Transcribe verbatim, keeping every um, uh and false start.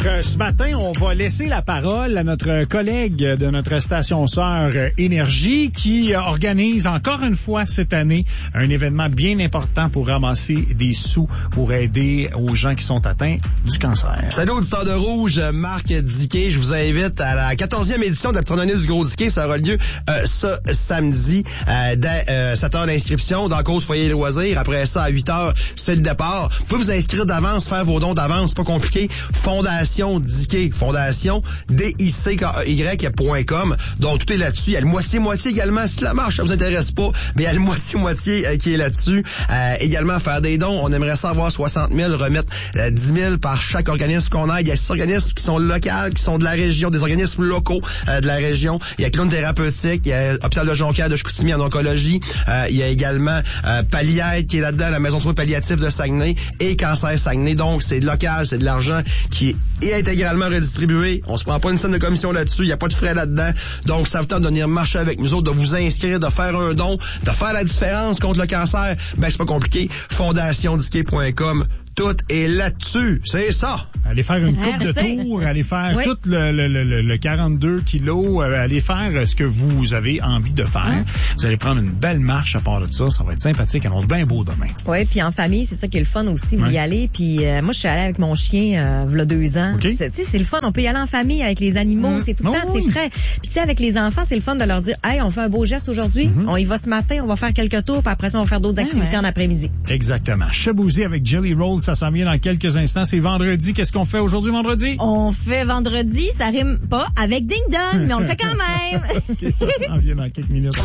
euh, ce matin, on va laisser la parole à notre collègue de notre station sœur euh, Énergie qui euh, organise encore une fois cette année un événement bien important pour ramasser des sous pour aider aux gens qui sont atteints du cancer. Salut auditeurs de Rouge, Marc Diquet. Je vous invite à la quatorzième édition de la petite randonnée du Gros Diquet. Ça aura lieu euh, ce samedi euh, dès euh, sept heures d'inscription dans Cause Foyer Loisirs. Après ça, à huit heures, c'est le départ. Vous pouvez vous inscrire d'avance, faire vos dons d'avance, pas compliqué. Fondation Diquet, Fondation D I C K E Y point com. Donc tout est là-dessus. Il y a le moitié-moitié également. Si la marche, ça vous intéresse pas, mais il y a le moitié-moitié euh, qui est là-dessus. Euh, également, faire des dons. On aimerait ça avoir soixante mille, remettre euh, dix mille par chaque organisme qu'on aide. Il y a six organismes qui sont locaux, qui sont de la région, des organismes locaux euh, de la région. Il y a Clown Thérapeutique, il y a l'hôpital de Jonquière de Chicoutimi en oncologie. Euh, il y a également euh, Palliaide qui est là-dedans, la maison de soins palliatifs de Saguenay et Cancer Saguenay. Donc, c'est local, c'est de l'argent qui est intégralement redistribué. On se prend pas une scène de commission là-dessus. Il n'y a pas de frais là-dedans. Donc, ça vous tente de venir marcher avec nous autres, de vous inscrire, de faire un don, de faire la différence contre le cancer. Ben, c'est pas compliqué. fondation diquet point com. Tout est là-dessus. C'est ça. Allez faire une coupe de tour, allez faire oui. tout le, le, le, le quarante-deux kilos, euh, allez faire ce que vous avez envie de faire. Hein? Vous allez prendre une belle marche à part de ça. Ça va être sympathique. Annonce bien beau demain. Oui, puis en famille, c'est ça qui est le fun aussi, vous ouais. y allez. Puis euh, moi, je suis allée avec mon chien euh, il y a deux ans. Okay. Tu sais, c'est le fun. On peut y aller en famille avec les animaux. Mmh. C'est tout le oh, temps, oui. c'est très... Puis tu sais, avec les enfants, c'est le fun de leur dire, hey, on fait un beau geste aujourd'hui. Mmh. On y va ce matin, on va faire quelques tours, puis après ça, on va faire d'autres ah, activités ouais. en après-midi. Exactement. Chabousi avec Jelly Roll, ça s'en vient dans quelques instants. C'est vendredi. Qu'est-ce qu'on fait aujourd'hui, vendredi? On fait vendredi. Ça rime pas avec Ding Dong, mais on le fait quand même. Okay, ça s'en vient dans quelques minutes.